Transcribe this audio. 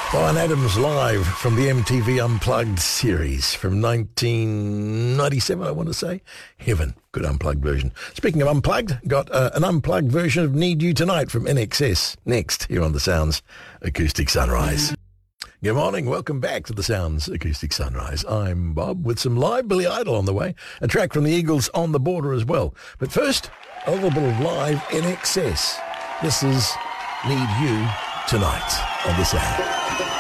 Bryan Adams live from the MTV Unplugged series from 1997, I want to say. Heaven, good unplugged version. Speaking of unplugged, got an unplugged version of Need You Tonight from NXS next here on the Sounds Acoustic Sunrise. Good morning, welcome back to the Sounds Acoustic Sunrise. I'm Bob with some live Billy Idol on the way, a track from the Eagles on the Border as well. But first, a little bit of live NXS. This is Need You Tonight on the Sound.